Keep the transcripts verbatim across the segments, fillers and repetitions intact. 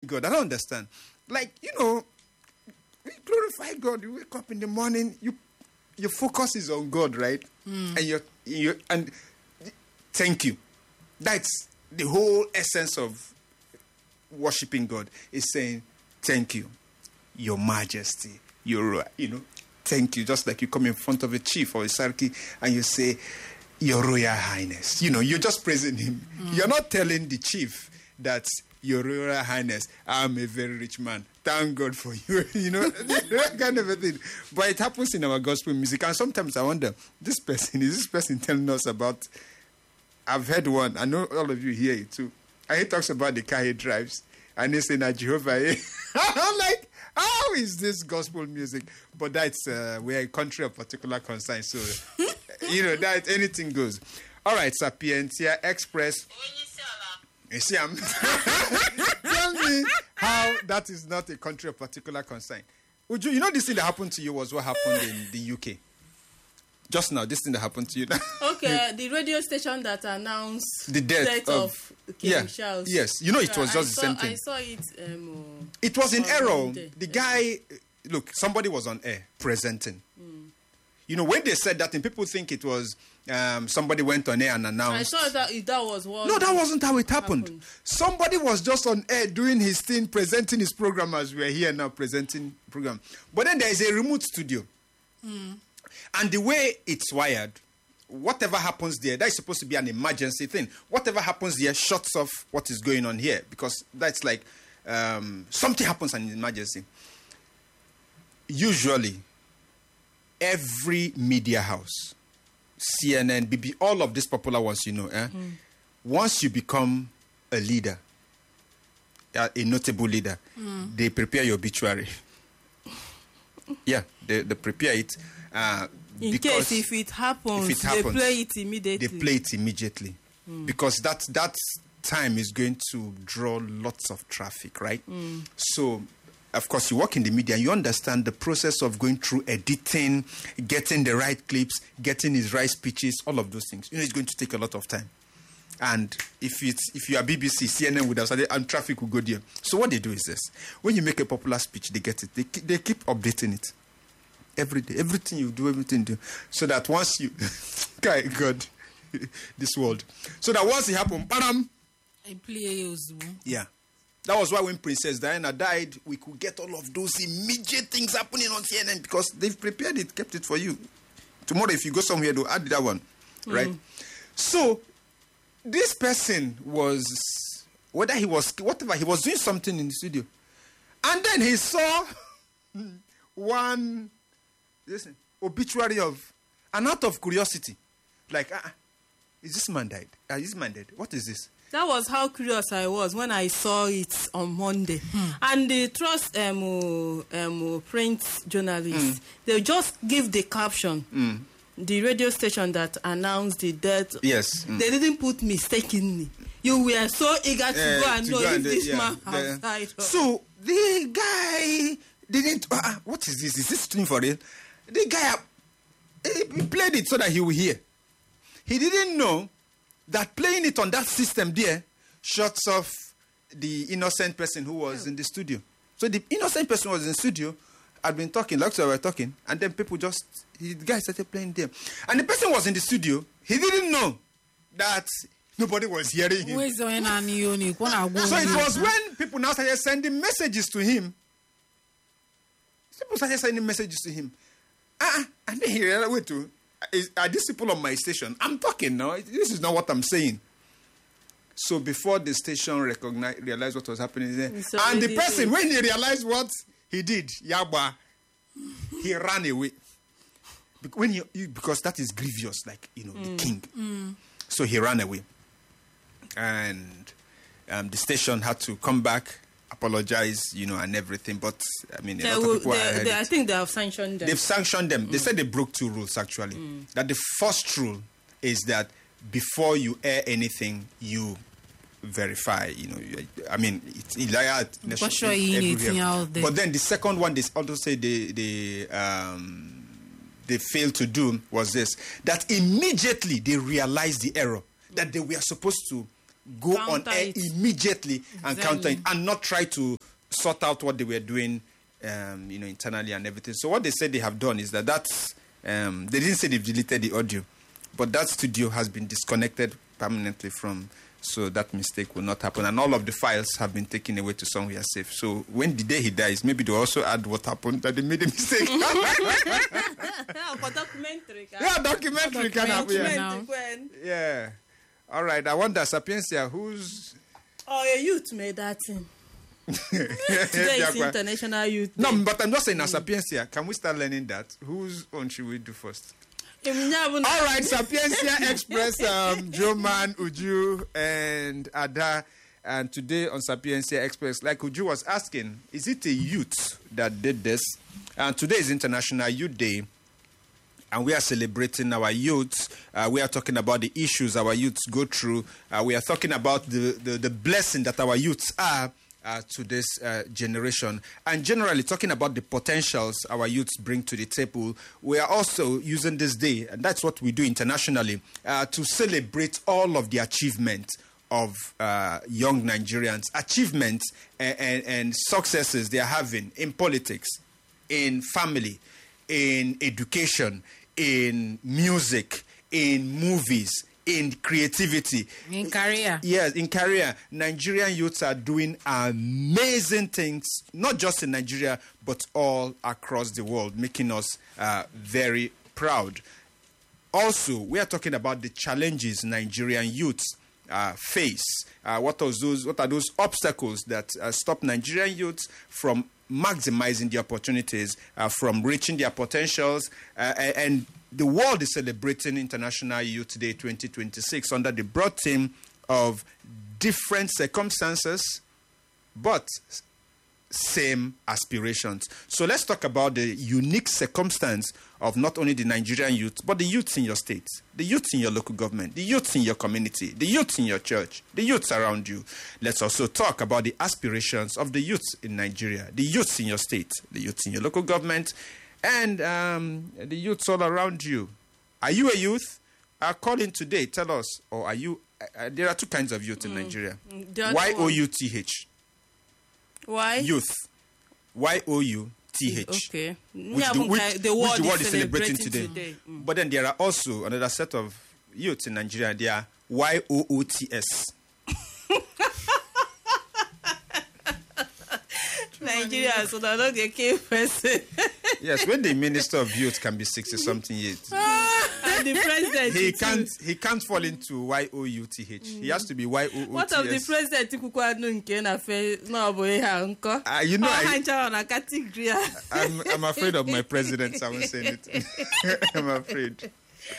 God. I don't understand. Like, you know, we glorify God. You wake up in the morning, you your focus is on God, right? Mm. And you're, you're and thank you. That's the whole essence of worshiping God, is saying thank you, Your Majesty, Your, you know, thank you. Just like you come in front of a chief or a sarki and you say, Your Royal Highness. You know, you're just praising him. Mm. You're not telling the chief that, Your Royal Highness, I'm a very rich man. Thank God for you. You know, that kind of a thing. But it happens in our gospel music. And sometimes I wonder, this person, is this person telling us about, I've heard one, I know all of you hear it too. And he talks about the car he drives. And he says, Jehovah. I'm like, how is this gospel music? But that's, uh, we're a country of particular concern. So, you know, that anything goes. All right, Sapientia Express. You see, I'm tell me how that is not a country of particular concern. Would you, you know, this thing that happened to you was what happened in the U K. Just now, this thing that happened to you. Okay, the radio station that announced the death, death of, of King yeah, Charles. Yes, you know, it was yeah, just saw, the same thing. I saw it. Um, it was in error. The yeah. guy, look, somebody was on air presenting. Mm. You know, when they said that thing, people think it was um, somebody went on air and announced. I thought that that was what. No, that wasn't how it happened. happened. Somebody was just on air doing his thing, presenting his program as we're here now presenting program. But then there is a remote studio. Mm. And the way it's wired, whatever happens there, that is supposed to be an emergency thing. Whatever happens there shuts off what is going on here, because that's like um, something happens in an emergency. Usually, every media house, C N N, B B, all of these popular ones, you know, eh? Mm. Once you become a leader, a, a notable leader, mm. they prepare your obituary. Yeah, they, they prepare it. Uh, In case if it, happens, if it happens, they play it immediately. They play it immediately. Mm. Because that, that time is going to draw lots of traffic, right? Mm. So, of course, you work in the media, you understand the process of going through editing, getting the right clips, getting his right speeches, all of those things. You know, it's going to take a lot of time. And if it's if you are B B C, C N N would have started, and traffic will go there. So what they do is this. When you make a popular speech, they get it. They, they keep updating it. Every day. Everything you do, everything you do. So that once you... God, this world. So that once it happens, bam! Yeah. That was why when Princess Diana died, we could get all of those immediate things happening on C N N because they've prepared it, kept it for you. Tomorrow, if you go somewhere, they'll add that one. Mm. Right? So, this person was, whether he was, whatever, he was doing something in the studio. And then he saw one, listen, obituary of, and out of curiosity, like, ah, is this man died? Ah, is this man dead? What is this? That was how curious I was when I saw it on Monday. Hmm. And the Trust um, um, print journalists, mm. they just give the caption. Mm. The radio station that announced the death. Yes. Mm. They didn't put mistakenly. You were so eager to uh, go and to know go if and this the, man yeah, has died. So the guy didn't. Uh, what is this? Is this thing for real? The guy he played it so that he will hear. He didn't know that playing it on that system there shuts off the innocent person who was yeah. in the studio. So the innocent person was in the studio, had been talking, like we were talking, and then people just, the guy started playing there. And the person was in the studio, he didn't know that nobody was hearing him. So it was when people now started sending messages to him. People started sending messages to him. Uh, and then he realized, wait, to, is, are these people on my station? I'm talking now. This is not what I'm saying. So before the station recognized, realized what was happening there, so and the person, it. when he realized what he did, Yaba, he ran away. When he, because that is grievous, like, you know, mm. the king. Mm. So he ran away. And um, the station had to come back, apologize, you know, and everything. But, I mean, a they lot will, of people they, are they, I think they have sanctioned them. They've sanctioned them. Mm. They said they broke two rules, actually. Mm. That the first rule is that before you air anything, you verify, you know. I mean, it's illegal. Sure everywhere. But then the second one, they also say they, they, um, they failed to do was this, that immediately they realized the error, that they were supposed to go Counter on air it. immediately and Exactly. counter it, and not try to sort out what they were doing, um, you know, internally and everything. So what they said they have done is that that's, um, they didn't say they've deleted the audio, but that studio has been disconnected permanently from, so that mistake will not happen. And all of the files have been taken away to somewhere safe. So when the day he dies, maybe they'll also add what happened, that they made a mistake. For documentary. Can Yeah, documentary can happen. Yeah. documentary when- Yeah. All right. I wonder, Sapiencia, who's... Oh, a youth made that thing. Today is International Youth Day. No, but I'm just saying, as Sapiencia, can we start learning that? Whose one should we do first? All All right, Sapiencia Express, um, Joe Man, Uju, and Ada. And today on Sapiencia Express, like Uju was asking, is it a youth that did this? And today is International Youth Day. And we are celebrating our youths. Uh, we are talking about the issues our youths go through. Uh, we are talking about the, the, the blessing that our youths are uh, to this uh, generation. And generally talking about the potentials our youths bring to the table. We are also using this day, and that's what we do internationally, uh, to celebrate all of the achievements of uh, young Nigerians, achievements and, and, and successes they are having in politics, in family, in education, in music, in movies, in creativity. In career. Yes, in career. Nigerian youths are doing amazing things, not just in Nigeria, but all across the world, making us uh, very proud. Also, we are talking about the challenges Nigerian youths uh, face. Uh, what are those? What are those obstacles that uh, stop Nigerian youths from maximizing the opportunities, uh, from reaching their potentials? Uh, and the world is celebrating International Youth Day twenty twenty-six under the broad theme of different circumstances, but same aspirations. So let's talk about the unique circumstance of not only the Nigerian youth, but the youths in your state, the youths in your local government, the youths in your community, the youths in your church, the youths around you. Let's also talk about the aspirations of the youths in Nigeria, the youths in your state, the youths in your local government, and um, the youths all around you. Are you a youth? Uh, call in today. Tell us. Or are you... Uh, there are two kinds of youth in Nigeria. Just Y O one. U T H. Why? Youth. Y O U T H. Okay. Which Yeah, the, which, okay, the which world the world is is celebrating celebrating today. today. Mm. But then there are also another set of youths in Nigeria. They are Y O O T S. Nigeria, so they're not a key person. Yes, when the Minister of Youth can be sixty-something years, And the president. he too. can't he can't fall into Y O U T H. He has to be Y O O T S. What of the president kwukwa anu nke na fe na obo ha nko? Ah, you know, Ọ I- ha ncha na category. I'm, I'm afraid of my president. I won't say it. I'm afraid.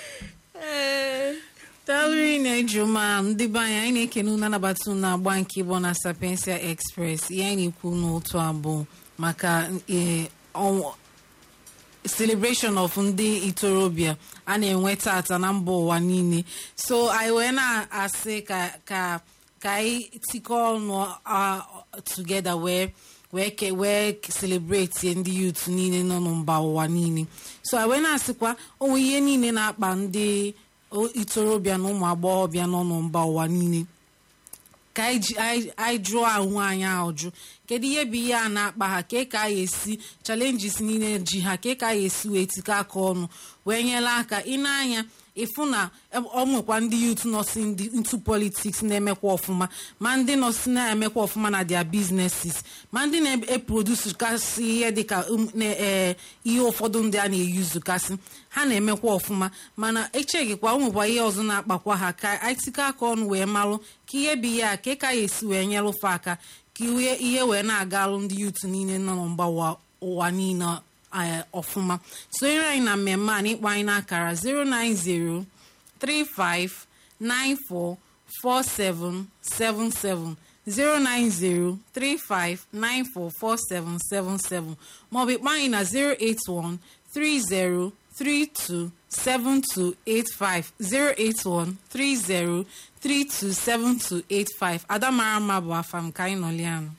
Eh. Talri na-ejuma ndị be anyị anyị na-ekene unu anabata unu agba nke Igbo na Sapiencia Express. Ihe anyị na-ekwu n'otu abụọ maka eh, ọnwụ- celebration of ndị itorobịa a na-enwe tata na mba ụwa niile. So anyị wee na-asị ka ka ka anyị tikọ ọnụ uh, together wee wee ke wee celebrate ndị youth niile nọ na mba ụwa niile. So anyị wee na-asịkwa onwe ihe niile na-akpa ndị o- itorobịa na ụmụ agbọghọbịa nọ na mba ụwa niile ka anyị ji- anyị anyị jụọ ahụ anyị ajụ kedu ihe bụ ihe a na-akpa ha ka ka anyị esi challenges niile ji ha ka ka anyị esi wee tikọ aka ọnụ wee nyere aka ị na-anya ịfụ na ọ nwekwa ndị youth nọsi ndị into politics na-emekwa ọfụma ma ndị nọsi na-emekwa ọfụma na their businesses ma ndị na-eproduce kasị ihe dịka um, na- eh, ihe ụfọdụ ndị a na-eyuzu kasị ha na-emekwa ọfụma mana echeghịkwa nwekwa ihe ọzọ na-akpakwa ha ka anyị tikọ aka ọnụ wee malụ ka ihe bụ ihe a ka ka ya esi wee nyere ụfa aka ka ihe ihe wee na-agalụ ndị youth niile nọ na mba ụwa- ụwa niile eh, ọfụma sonyere anyị na mmemme a na ịkpọ anyị n'akara zero nine zero three five nine four four seven seven seven zero nine zero three five nine four four seven seven seven maọbụ ịkpọ anyị na zero eight one three zero three two seven two eight five zero eight one three zero three two seven two eight five. Adamara mma bụ afa m ka anyị nọlianụ.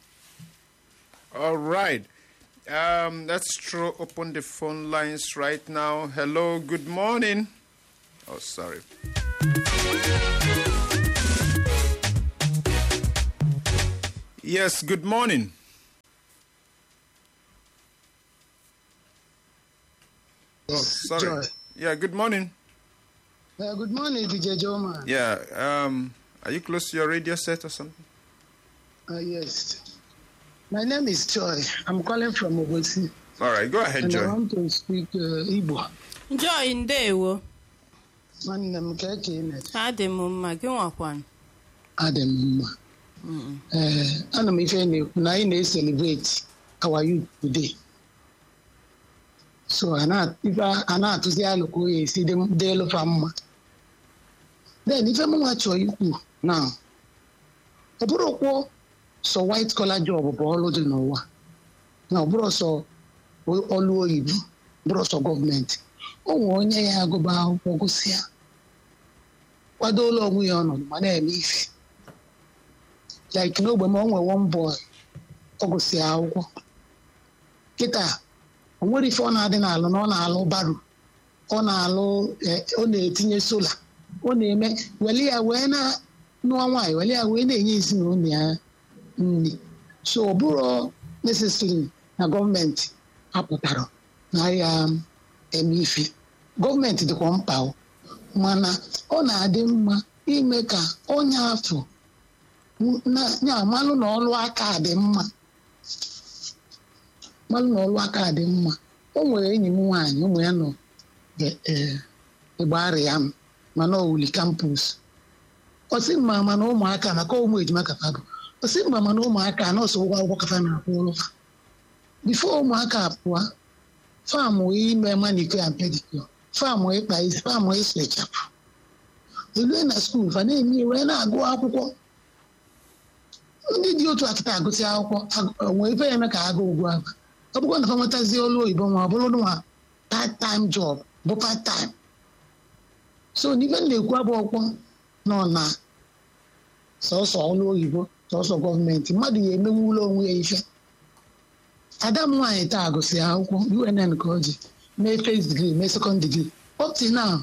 All right. Um, let's throw open the phone lines right now. Hello, good morning. Oh, sorry. Yes, good morning. Oh, sorry. Joy. Yeah, good morning. Uh, good morning, D J Joma. Yeah, um, are you close to your radio set or something? Uh, yes. My name is Joy. I'm calling from Obosi. All right, go ahead, And I Joy. want to speak uh, Igbo. Joy ndewo. Nwanne m ka eke ime. Adị m mma gị nwakwan. Adị m mma. Eh, ana m ife na-ekwu na anyị na-celebrate our youth today. So a na-atụzi alụ ka o ya esi dị elu fa mma. Then ife m nwa chọọ ikwu na ọ bụrụkwụ sọ white collar job bụ ọrụ dị n'ụwa. Na ọ bụrụ sọ ọlụ oyibo, bụrụ sọ gọọmenti. O nwere onye ya agụba akwụkwọ gụsịa. Kwadola onwe ya ọnọdụ ma na-eme ife. Like n'ogbe m o nwere one boy ọ gụsịa akwụkwọ. Kịta o nwere ife ọ na-adị n'alụ na ọ na-alụ baro, ọ na-alụ ọ na-etinye sola, ọ na-eme weli ya wee na nụọ nwaanyị weli ya wee na-enye ezinụlọ ya nri. So ọ bụrụ necessary na gọọmenti apụtara na ya eme ife. Gọọmenti dịkwa mkpa mana ọ na-adị mma ime ka onye afọ ya malụ na ọlụ aka dị mma. Malụ na ọlụ aka dị mma. O nwere enyi m nwaanyị ụmụ ya nọ ịgbarị ya m mana owuli kampus. Ọ sị mma mana ụmụaka maka ụmụ ejima kafa bụ. Ọ sị mma mana ụmụaka nọọsụ ụgwọ akwụkwọ kafa na-akwụ ụlọfa. Bifo ụmụaka apụọ famụ ime manicure and pedicure, famụ ịkpa isi, famụ isechapụ. Elue na skuul fa na-eme wee na-agụ akwụkwọ. Ndị dị otu akịta agụsị akwụkwọ nwee ife ya eme ka agụ ụgwọ aba. Ọ bụkwa na fa nwetazie olu oyibo ma ọ bụrụ nwa part time job bụ part time. So n'ife na-ekwu abụ ọkwọ nọ na sọsọ ọlụ oyibo sọsọ gọọmenti mmadụ ya emenwe ụlọ onwe ya ife. Ada m nwaanyị taa gụsị akwụkwọ U N N ka o ji mee first degree mee second degree up to now.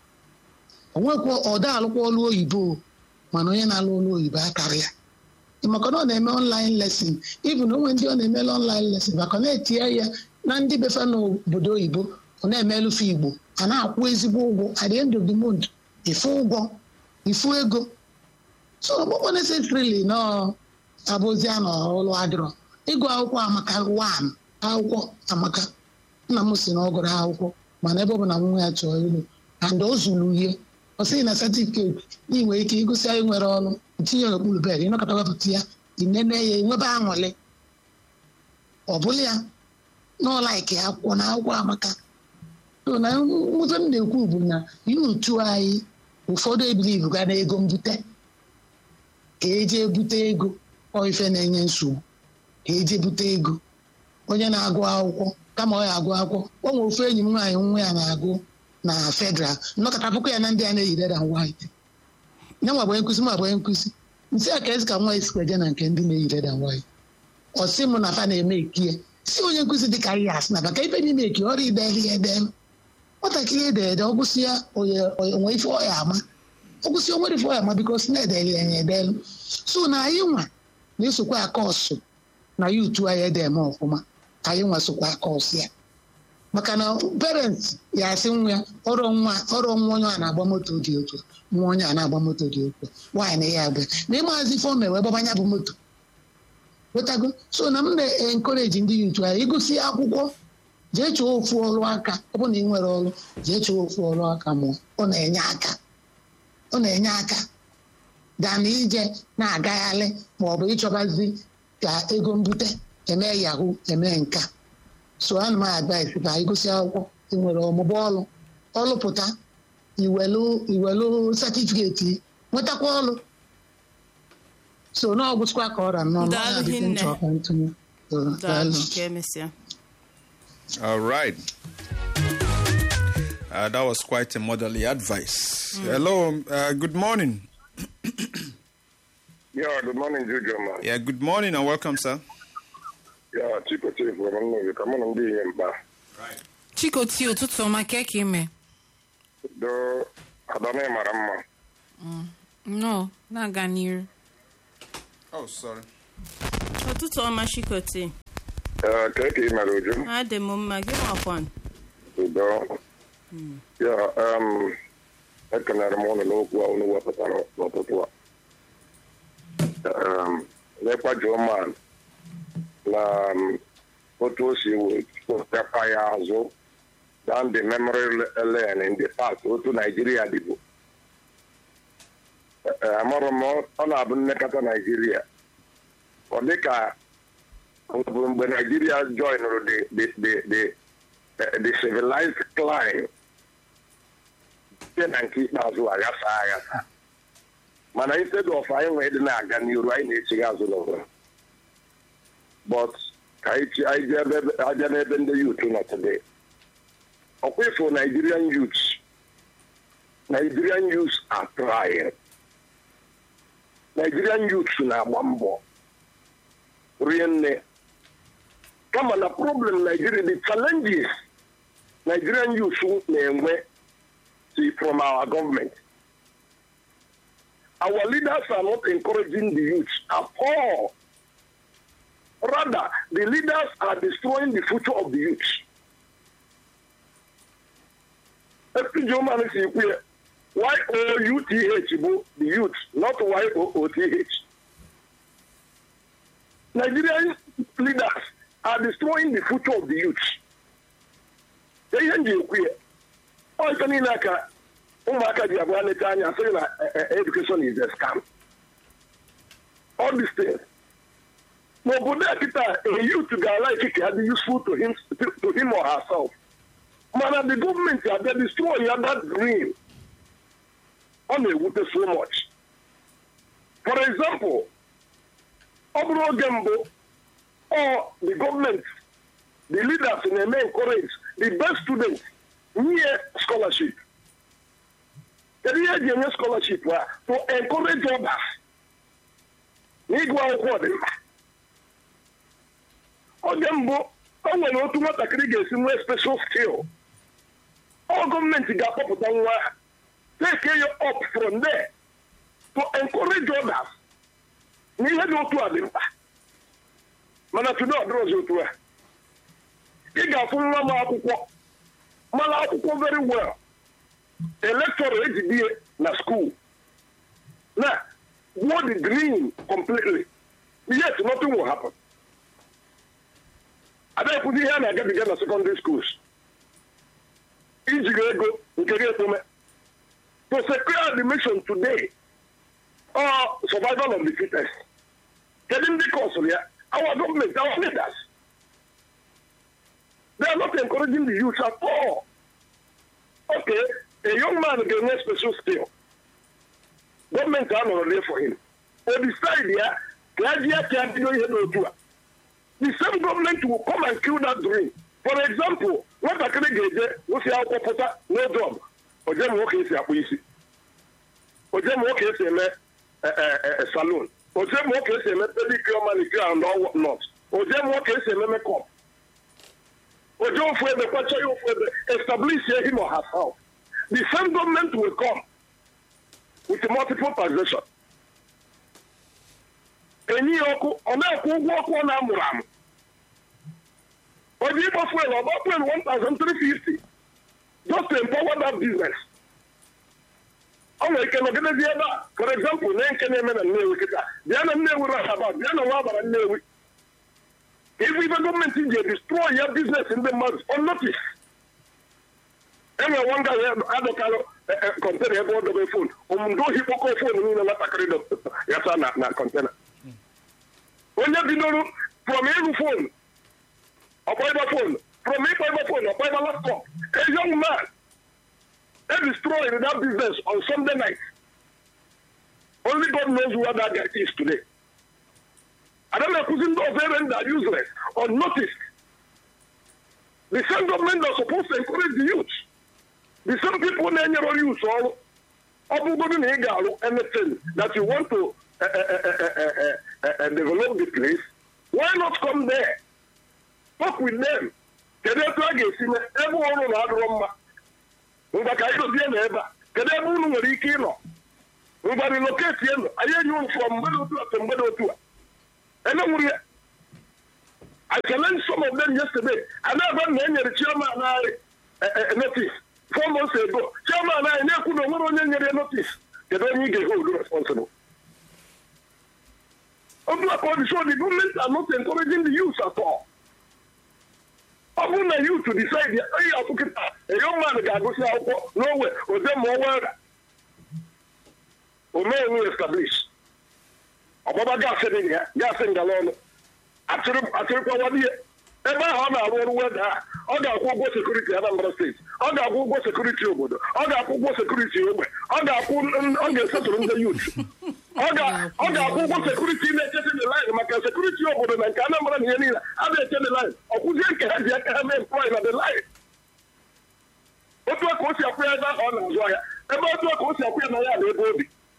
O nwekwa ọda alụkwa ọlụ oyibo mana onye na-alụ ọlụ oyibo akarị ya. Maka na ọ na-eme online lesson, even onwe ndị ọ na-emele online lesson maka na-etinye ya na ndị befa n'obodo oyibo ọ na-emelufe Igbo a na-akwụ ezigbo ụgwọ at the end of the month ifu ụgwọ ifu ego. So ọgbụgbọ necessarily na abụzi a n'ọlụ adịrọ. Ịgụ akwụkwọ amaka one akwụkwọ amaka. Nna m si na ọ gụrụ akwụkwọ mana ebe ọ bụ na nwa ya chọọ ilu and o zuru ihe ọ sịghị na certificate na ị nwere ike ịgụsị anyị nwere ọrụ tinye n'okpuru bed ịnọkọta wepụta ya inene ya enwebe aṅụrị. Ọ bụla ya n'ọlaiki akwụkwọ na akwụkwọ amaka. So na mwute m na-ekwu bụ na yutu anyị ụfọdụ ebilivu ga na ego mbute ka eji ebute ego ọ ife na-enye nsogbu ka eji ebute ego. Onye na-agụ akwụkwọ kama ọ ya agụ akwụkwọ o nwere ofe enyi m nwaanyị nwa ya na-agụ na federal nnọkọta akwụkwọ ya na ndị a na-eyi red and white. Nye nwa bụ nkụzi ma bụ nkụzi nsị a ka ezi ka nwa esikwa je na nke ndị na-eyi red and white. Ọ sị m na fa na-eme ekie si onye nkụzi dị ka ihe asị na baka ife n'ime eki ọrụ ideli ya edelu. Nwatakịrị edede ọgụsị ya onwe ife ọya ama ọgụsị onwere ife ọya ama bikos na-edeli ya nye edelu. So na anyị nwa na-esokwa aka ọsụ na yutu anyị ede eme ọfụma anyị nwa sokwa aka ọsụ ya maka na parents ya asị nwa ya ọrụ nwa ọrụ nwa onye a na-agba moto dị otu nwa onye a na-agba moto dị otu nwaanyị na ya agba na ịmazi ife ome wee gbabanya bụ moto wetago. So na m na-encourage ndị yutu anyị ịgụsị akwụkwọ jee chọọ ofu ọrụ aka. Ọ bụ na ị nwere ọrụ jee chọọ ofu ọrụ aka mụọ ọ na-enye aka ọ na-enye aka gaa na ije na-agagharị ma ọ bụ ịchọbazi ka ego mbute eme yahoo eme nka. So ana m advice ka anyị gụsị akwụkwọ ị nwere ọmụmụ ọrụ ọrụ pụta iwelu iwelu certificate nwetakwa ọrụ. So na ọgụsịkwa ka ọra nọ n'ọrụ. All right. Uh, that was quite a motherly advice. Mm. Hello, uh, good morning. Yeah, good morning, Jojo, man. Yeah, good morning and welcome, sir. Yeah, Chico Chief, we're on the come on, being in bar. Right. Chico T, ụtụtụ ọma ka eke ime. Do Adame mara mma. No, na-aga n'iru. Oh, sorry. ụtụtụ ọma Chikoti. Ee, ka eke ị mere uju. Adị m mma, gị nwakwan. Udo. Ya, um, ekenere m ụnụ n'okwu a unu wepụtara n'ụtụtụ a. Um, Lekwa Joman na um, otu o si wepụtakwa ya azụ than the memory lane in the past, otu Nigeria dịbụ. Amara m ọ na-abụ nnekọta Nigeria. Ọ dị ka mgbe Nigeria joinụrụ the the the the the civilized climb, site na nke ikpeazụ aghasa aghasa. Mana instead of anyị nwee dị na-aga n'iru, anyị na-echigha azụ n'ụwa. But ka anyị aja n'ebe ndị youth nọ today. Ọkwa ifo Nigerian youths, Nigerian youths are trying. Nigerian youths na-agba mbọ rie nne. Kama na problem Nigeria, the challenges Nigerian youths na-enwe from our government. Our leaders are not encouraging the youth at all. Rather, the leaders are destroying the future of the youth. Y O U T H, the youth, not Y O O T H. Nigerian leaders are destroying the future of the youth. They are education is a scam. All these things. No, but a youth guy like it can be useful to him, to, to him or herself. Man, the government are they destroying that dream. Only with so much. For example, Obro Gembo or the government, the leaders in the encourage the best students near scholarship. The real scholarship to encourage others. Nigwa Okwade. Ogembo, I will not want to create a special skill. All government got up on one. Take care up from there to encourage others. Ni had no to them. Mana to not draw you to her. He got full of Mala Mala very well. Electoral H D A na school. Now, what the dream completely. Yet nothing will happen. I don't put here and I get together secondary schools. Easy go, we can get to me. To secure the mission today, or survival of the fittest. Getting the council here, our government, our leaders, they are not encouraging the youth at all. Okay, a young man getting a special skill. Government are not there for him. Or decide here, the same government will come and kill that dream. For example, what I can get, what's your no job? Or them work is a police. Or them work is a saloon. Or them work is a pedicure, manicure, and all whatnot. Or them work is a makeup. Or John for the culture for the establish him or herself. The same government will come with multiple possession. Any yoku, on a walk on Amuram. Or the fuel of open one thousand three fifty. Just to empower that business. Oh, I can organize the other. For example, name can name and name. The other name will rush about. The other one and name. If the government in India destroy your business in the months on notice, every one guy other color container about the phone. Um, do he phone in the latter yes, not container. When you know from every phone, a fiber phone, from a fiber phone, a fiber laptop, a young man, they destroyed that business on Sunday night. Only God knows what that guy is today. I don't know who's in those areas that are useless or noticed. The same government are supposed to encourage the youth. The same people in your youth all anything that you want to uh, uh, uh, uh, uh, uh, develop the place. Why not come there? Talk with them. Can they try to see everyone on the room? We got to be never. Can they move with Ikino? We got to locate him. I hear you from Meadow to Meadow to. And then we I challenged some of them yesterday. And I got the chairman and I a notice four months ago. Chairman and I never could have notice. They don't need to hold responsible. Open up on the show, the government are not encouraging the youth at all. Open the youth to decide, a young man that goes out nowhere, or them more word. Or no will establish. Ababa gas in here, gas in the lawn. After one year, ever on our own word, other Google security at Anambra State, other Google security over, other Google security over, other settling the youth. Other Google security in the line, my security over the Anambra Yanina, other tell the line, or who can have employed at the line. What was your prayer on Zoya? About what was your prayer?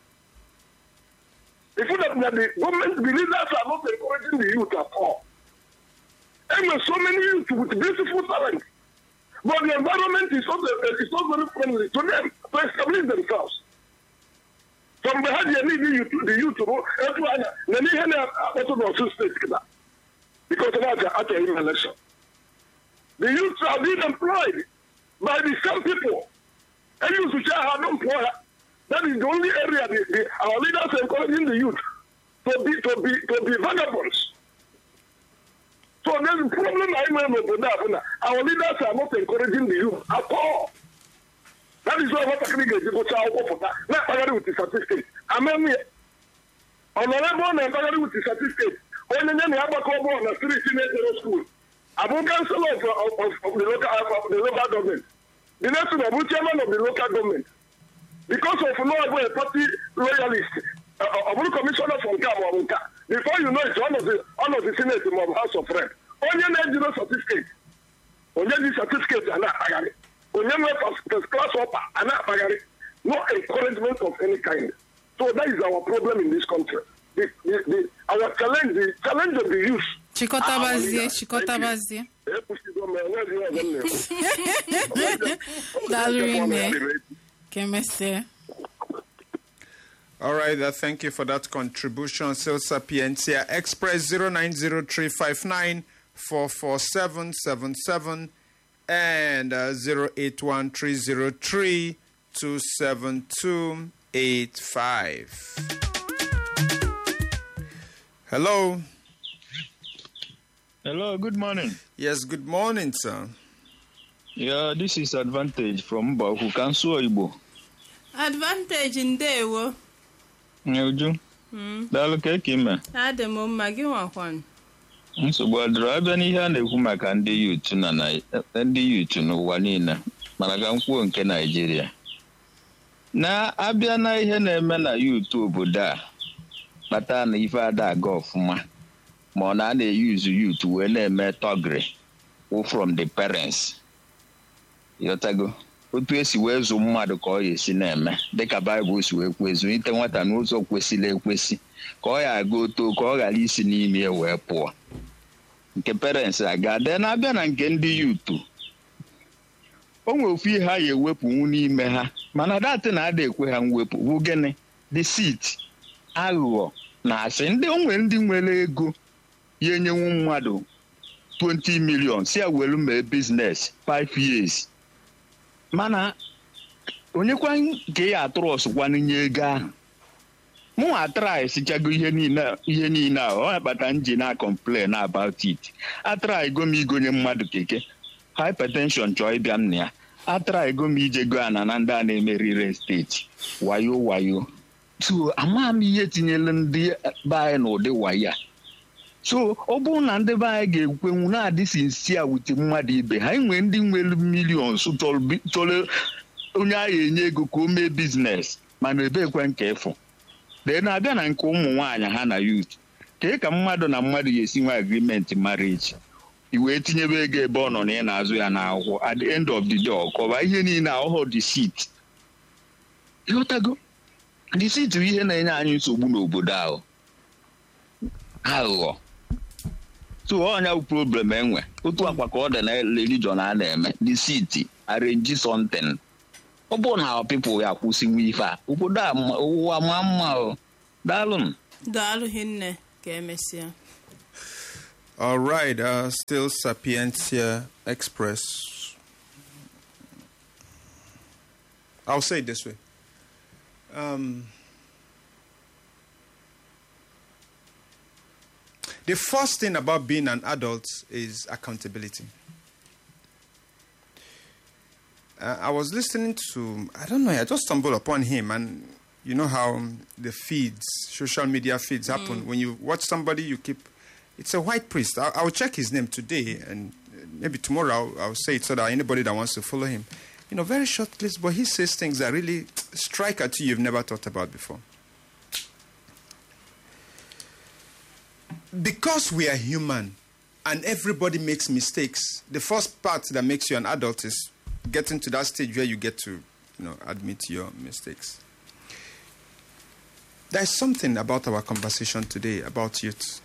If you don't the government leaders are not encouraging the youth at all. And there are so many youth with beautiful talent. But the environment is not, uh, is not very friendly to them to establish themselves. From behind the youth, the youth, everyone, the Nihana also state because of that after election. The youth are being employed by the same people. And you should have no employer. That is the only area the, the, our leaders are encouraging the youth to be to be to be vagabonds. So there's a problem I remember that our leaders are not encouraging the youth at all. That is why what I can get people to for that. Not together with the certificate. I mean, on the level and together with the certificate. When you have a couple on a three senior school, I'm a councillor of, of, of the local of the local government. The next one, I'm chairman of the local government. Because of no a party loyalist, a uh, uh, commissioner from Kamuamuka. Before you know it's one of the one of the senate of House of Rep. Only zero certificate. Only the certificate are not pagari. Only first class upper are not pagari. No encouragement of any kind. So that is our problem in this country. The, the, the, our challenge, the challenge of the youth. Chikota bazie, chikota bazie. Dalrine. All right, uh, thank you for that contribution. Still Sapientia Express zero nine zero three five nine four four seven seven seven and uh, zero eight one three zero three two seven two eight five. Hello. Hello, good morning. Yes, good morning, sir. Yeah, this is Advantage from Bahu Kansu Igbo. Advantage ndewo. Nyuju. Mm. Dalu ke kime. Ade mo magi wakwan. Nsogbu adịrị abịa n'ihe a na-ekwu maka ndị youth na ndị youth n'ụwa niile mana ka nkwuo nke Nigeria. Na-abịa na ihe na-eme na youth obodo a kpata na ife ada aga ọfụma ma ọ na a na-eyuzu youth wee na-eme togri from the parents. Yotago. Otu esi wee zụ mmadụ ka ọ ya esi na-eme dịka Baịbụl si wee kwuo zụlite nwata n'ụzọ kwesịrị ekwesị ka ọ ya aga oto ka ọ ghara isi n'ime wee pụọ nke parents aga de na-abịa na nke ndị yutu o nwere ofu ihe ha ya ewepụ n'ime ha mana datị na ada ekwe ha mwepụ bụ gịnị deceit aghụghọ na asị ndị o nwere ndị nwere ego ya enyenwu mmadụ twenty million si ya welu mee business five years mana onye kwa nke ya atụrụ ọsụkwanụ nye ego ahụ mụ atrai sichago ihe niile ihe niile ahụ ọ kpata nji na complain about it atrai go m igonye mmadụ keke hypertension chọọ ịbịa nna ya atrai go m ijego ana na ndị a na-emeri real estate wayo wayo so ama m ihe tinyere ndị be anyị n'ụdị waya so ọ bụrụ na ndị be anyị ga-ekwenwu na-adị sinsia wute mmadụ ibe ha nwee ndị nwere millions chọrọ onye agha enye ego ka o mee biznes mana ebekwe nke ịfụ dee na-abịa na nke ụmụ nwaanyị ha na youth kee ka mmadụ na mmadụ ga-esi nwe agreement marriage iwee tinyebe ego ebe ọ nọ na ị na-azụ ya n'akwụkwọ at the end of the day ọkọba ihe niile ọhụrụ deceit ịghọtago deceit ihe na-enye anyị nsogbu n'obodo ahụ aghụghọ so onye bụ problem enwe otu akwa ka ọ dị na religion a na-eme deceit arrange something ọ bụ na people ya kwụsịnwe ife a obodo a ụwa ma mma o daalụ daalụ hinne ka emesịa. All right, uh, still Sapientia Express. I'll say it this way. Um, the first thing about being an adult is accountability. Uh, I was listening to, I don't know, I just stumbled upon him, and you know how the feeds, social media feeds happen. Mm. When you watch somebody, you keep, it's a white priest. I'll, I'll check his name today, and maybe tomorrow I'll, I'll say it so that anybody that wants to follow him, you know, very short clips, but he says things that really strike at you you've never thought about before. Because we are human and everybody makes mistakes, the first part that makes you an adult is getting to that stage where you get to, you know, admit your mistakes. There's something about our conversation today about youth.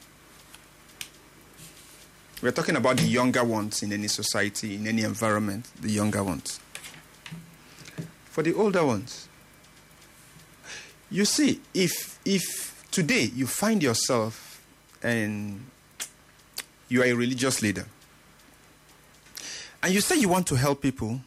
We're talking about the younger ones in any society, in any environment, the younger ones. For the older ones, you see, if if today you find yourself and you are a religious leader, and you say you want to help people,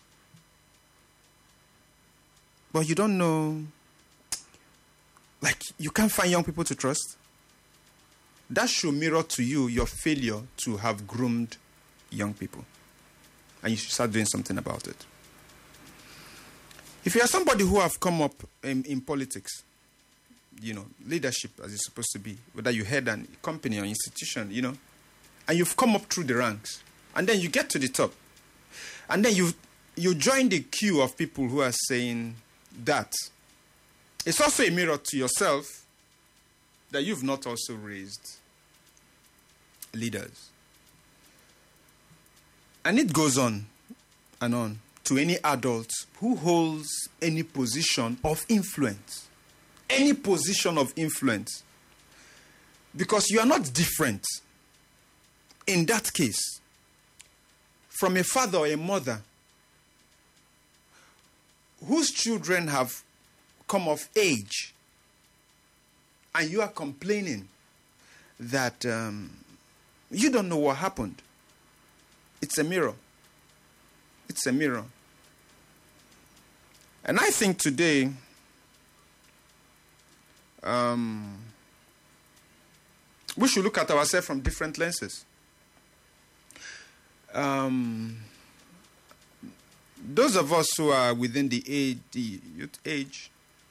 but you don't know, like you can't find young people to trust, that should mirror to you your failure to have groomed young people. And you should start doing something about it. If you are somebody who have come up in, in politics, you know, leadership as it's supposed to be, whether you head a company or institution, you know, and you've come up through the ranks, and then you get to the top, and then you you join the queue of people who are saying that, it's also a mirror to yourself that you've not also raised leaders. And it goes on and on to any adult who holds any position of influence. Any position of influence. Because you are not different in that case from a father or a mother whose children have come of age, and you are complaining that um, you don't know what happened. It's a mirror. It's a mirror. And I think today, um, we should look at ourselves from different lenses. Um, those of us who are within the age, the youth age,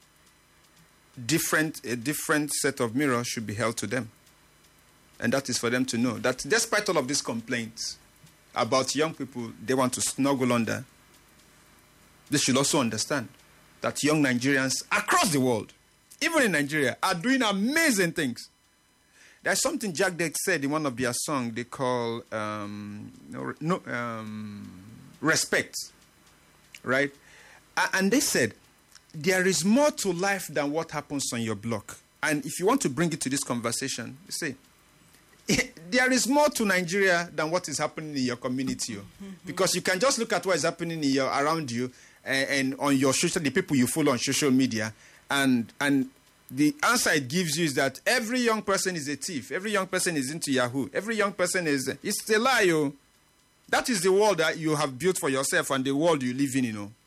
different a different set of mirrors should be held to them, and that is for them to know that despite all of these complaints about young people they want to snuggle under, they should also understand that young Nigerians across the world, even in Nigeria, are doing amazing things. There's something Jack Deck said in one of their songs they call um, no, no, um, Respect, right? And they said, there is more to life than what happens on your block. And if you want to bring it to this conversation, you say, there is more to Nigeria than what is happening in your community. Because you can just look at what is happening in your, around you and, and on your social, the people you follow on social media, and and the answer it gives you is that every young person is a thief. Every young person is into Yahoo. Every young person is... It's a lie, yo. That is the world that you have built for yourself and the world you live in, you know.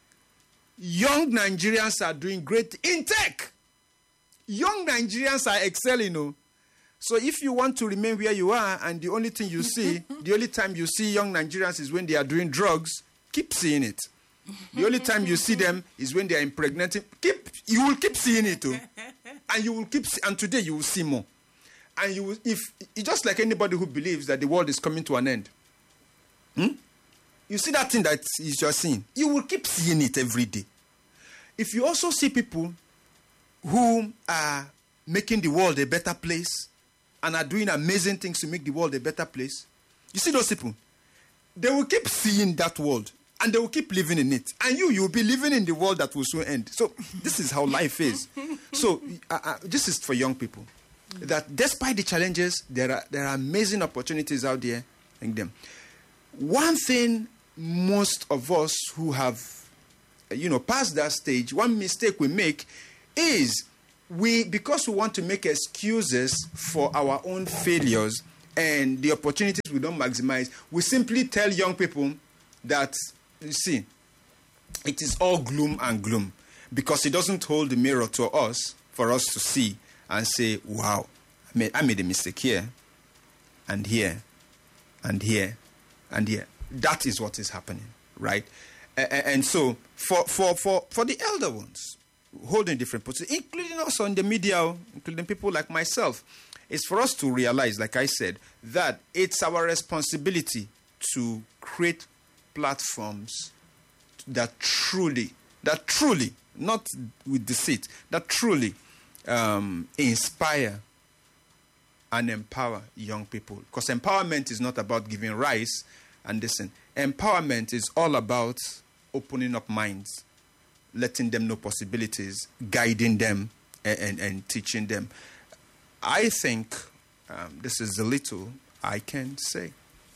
Young Nigerians are doing great in tech. Young Nigerians are excelling, you know. So if you want to remain where you are and the only thing you see, the only time you see young Nigerians is when they are doing drugs, keep seeing it. The only time you see them is when they are impregnating. Keep, you will keep seeing it, too. And you will keep, and today you will see more. And you will, if, it's just like anybody who believes that the world is coming to an end. Hmm? You see that thing that you are seeing, you will keep seeing it every day. If you also see people who are making the world a better place and are doing amazing things to make the world a better place, you see those people, they will keep seeing that world and they will keep living in it. And you, you will be living in the world that will soon end. So this is how life is. So uh, uh, this is for young people. That despite the challenges, there are, there are amazing opportunities out there in them. One thing most of us who have, you know, passed that stage, one mistake we make is we, because we want to make excuses for our own failures, and the opportunities we don't maximize, we simply tell young people that, you see, it is all gloom and gloom, because it doesn't hold the mirror to us for us to see and say, wow, I made, I made a mistake here and here and here and here. That is what is happening, right? And, and so for, for, for, for the elder ones holding different positions, including also in the media, including people like myself, it's for us to realize, like I said, that it's our responsibility to create platforms that truly, that truly, not with deceit, that truly um, inspire and empower young people. Because empowerment is not about giving rice and listen. Empowerment is all about opening up minds, letting them know possibilities, guiding them, and, and, and teaching them. I think um, this is the little I can say.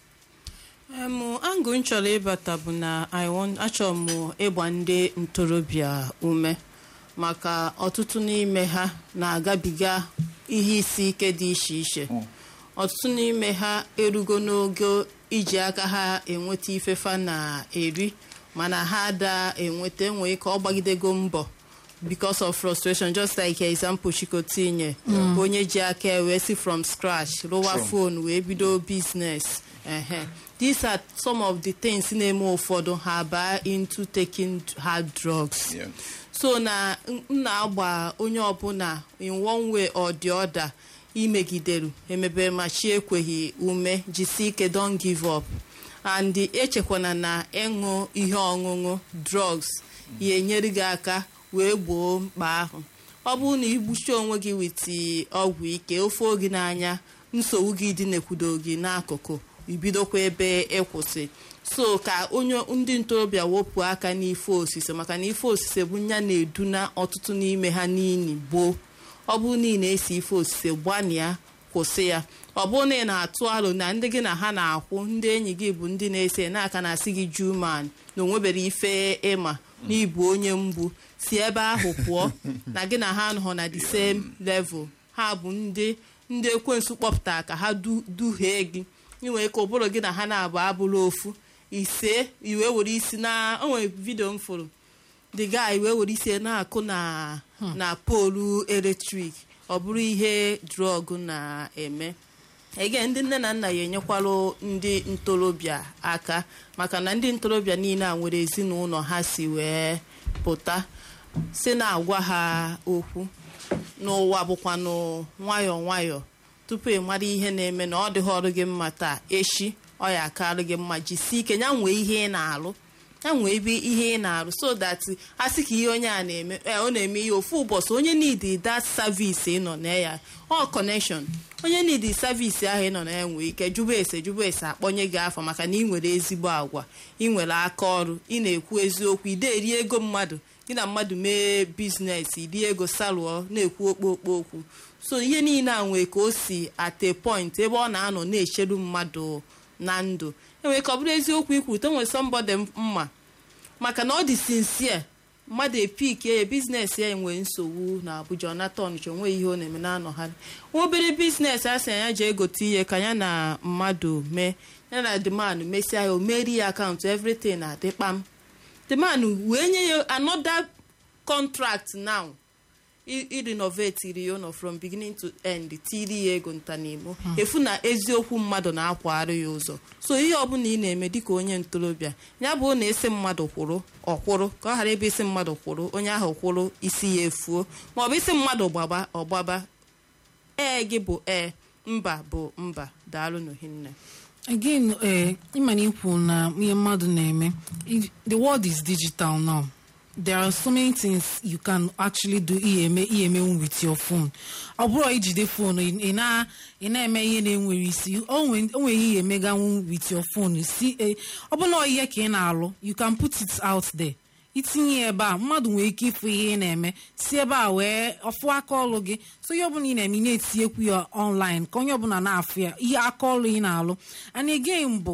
Um, angụ m chọrọ ịbata bụ na achọrọ m ịgba ndị ntorobịa ume maka ọtụtụ n'ime ha na-agabiga ihe isi ike dị iche iche. Ọtụtụ n'ime ha erugo n'ogo iji aka ha enweta ifefa na eri, mana ha da enweta enwe ike ọ gbagidego mbọ because of frustration, just like example Chikotinye, mm. onye ji aka ewe si from scratch rụwa phone wee bido business. Uh-huh. These are some of the things na-eme ụfọdụ ha baa into taking hard drugs. Yeah. So na na-agba onye ọbụla in one way or the other imegideru emebe ma chi ekweghị ume jisi ike, don't give up. And echekwana na ịṅụ ihe ọṅụṅụ drugs ya enyere gị aka wee gboo mkpa ahụ. Ọ bụrụ na igbuchi onwe gị witi ọgwụ ike ofe ogi n'anya, nsogbu gị dị n'ekwudo gị n'akụkụ, ibidokwa ebe ịkwụsị. So ka onye ndị ntorobịa wepụ aka n'ife osise, maka na ife osise bụ nya na-eduna ọtụtụ n'ime ha n'ini gboo. Ọ bụrụ na ị na-esi ife osise gbanịa kwụsị ya. Ọ bụrụ na ị na-atụ alo na ndị gị na ha na-akwụ, ndị enyi gị bụ ndị na-ese n'aka na-asị gị juman na onwebere ife ịma n'ịbụ onye mgbu, si ebe ahụ pụọ na gị na ha nọ na the same level. Ha bụ ndị ndị ekwensu kpọpụta ka ha duhie gị. Inwe ka ụbụrụ gị na ha na-abụ abụrụ ofu ise iwe were isi na onwe vidio m fụrụ the guy wee were isi na-akụ na na polu eletrik. Ọ bụrụ ihe drọg na-eme. Ege ndị nne na nna ya enyekwalụ ndị ntorobịa aka, maka na ndị ntorobịa niile a nwere ezinụlọ ha si wee pụta, si na-agwa ha okwu n'ụwa bụkwanụ nwayọọ nwayọọ tupu ị mara ihe na-eme na ọ dịghị ọrụ gị mma taa, echi ọ ya akarụ gị mma. Jisi ike ya nwee ihe ị na-alụ, ya nwee ebe ihe ị na-arụ, so that asị ka ihe onye a na-eme ọ na-eme ihe ofu ụbọchị onye need that service ị nọ na ya, ọ connection onye need service ahụ ị nọ na ya nwee ike jụba ese jụba ese akpọnye gị afọ, maka na ị nwere ezigbo agwa, ị nwere aka ọrụ, ị na-ekwu eziokwu, ide eri ego mmadụ, gị na mmadụ mee biznes, iri ego salụọ na-ekwu okpokpo okwu. So ihe niile a nwee ka o si at a point ebe ọ na-anọ na-echeru mmadụ na ndụ. Enwere ka ọ bụrụ eziokwu ikwuru to nwere somebody mma, maka na ọ dị sincere, mmadụ epike biznes ya enwe nsogbu na Abuja ọnata Ọnịcha, onwe ihe ọ na-eme na-anọgharị obere biznes a sị ya ji egote ihe ka ya na mmadụ mee, ya na demand mesịa ya o meri ya akaụntụ everything adịkpam. The man wee nye ya another contract now. I renovate iri ono from beginning to end, tiri ego nta n'imo. Efu na eziokwu mmadụ na-akwagharị ya ụzọ. So ihe ọbụla ị na-eme dịka onye ntorobịa, ya bụ na esi mmadụ kwụrụ ọkwụrụ, ka ọ ghara ebe isi mmadụ kwụrụ onye ahụ kwụrụ isi ya efuo, ma ọ bụ isi mmadụ gbaba ọgbaba. Ee gị bụ ee, mba bụ mba. Daalụ n'ohinne. Again, eh, ịmana ikwu na ihe mmadụ na-eme. The world is digital now. There are so many things you can actually do eme eme with your phone. Ọ bụrụ ijide phone ị na ị na-eme ihe na-enwere isi, o nwere ihe emeganwu with your phone. Si ọ bụrụ na ihe ka ị na-alụ, you can put it out there. Itinye ebe a, mmadụ nwere ike ịfụ ihe ị na-eme, si ebe a wee ọfụ aka ọlụ gị. So ihe ọbụla ị na-eme na-etinyekwu ya online ka onye ọbụla na-afụ ya ihe aka ọlụ ị na-alụ. And again bụ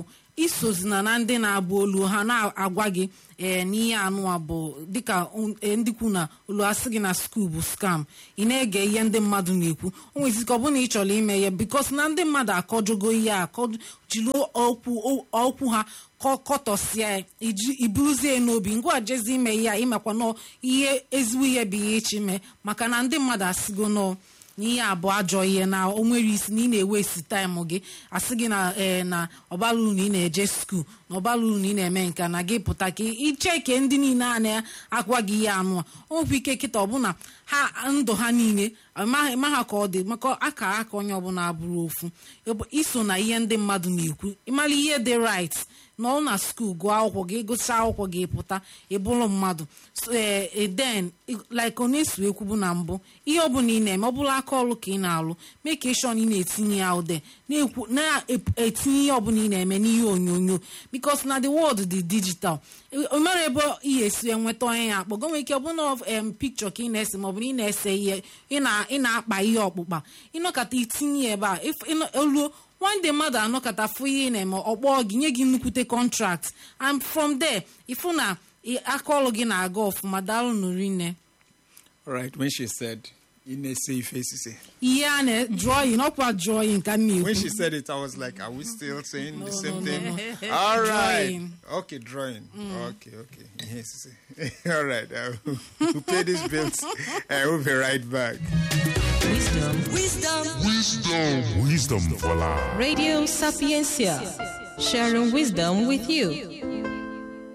isozina na ndị na-abụ olu ha na-agwa gị ee n'ihe anụwa bụ dịka ndị kwu na olu asị gị na skuul bụ skam, ị na-ege ihe ndị mmadụ na-ekwu. O nwezi ka ọ bụ na ị chọrọ ime ya bikos na ndị mmadụ akọjogo ihe a jiri okwu ha kọtọsịa ya iburuzie n'obi ngwa jezi ime ihe a imekwa nọ ihe ezigbo ihe bụ ihe iche ime maka na ndị mmadụ asịgo nọ n'ihe abụọ ajọ ihe na o nwere isi na ị na-ewesi taịmụ gị asị gị na ee na ọbaluru na ị na-eje skuul na ọbaluru na ị na-eme nka na gị pụta ka icheke ndị niile a na-akwa gị ihe anụ onwekwa ike kịta ọbụna ha ndụ ha niile ma ha ka ọ dị maka akara aka onye ọbụla abụrụ ofu iso na ihe ndị mmadụ na-ekwu ịmara ihe dị right nọ na skuul gụọ akwụkwọ gị gụchaa akwụkwọ gị pụta ịbụrụ mmadụ den like onye si ekwubu na mbụ ihe ọbụla ị na-eme ọbụla aka ọrụ ka ị na-alụ mee ka ịshọn ị na-etinye ya ude na-etinye ihe ọbụla ị na-eme n'ihe onyonyo because na the world dị digital omere ebe ihe esi enweta onye ya akpọ gonwe ike ọbụna pikchọ ka ị na-ese maọbụ na ị na-ese ihe ị na-akpa ihe ọkpụkpa ịnọkọta itinye ebe a oluo nwande mmadụ anọkọta fụ ihe ị na-eme ọkpọ gị nye gị nnukwute contract and from there ịfụ na aka ọrụ gị na-aga ọfụma daalụ nụrinne. Right, when she said in a safe face, yeah, ne drawing, not what drawing can you? When she said it, I was like, are we still saying no, the same no, thing? No. All right. Drawing. Okay, drawing. Mm. Okay, okay. Yes. All right. Uh, we'll pay these bills. I will be right back. Wisdom. Wisdom. Wisdom. Wisdom for life. Radio Sapiencia. Sharing wisdom with you.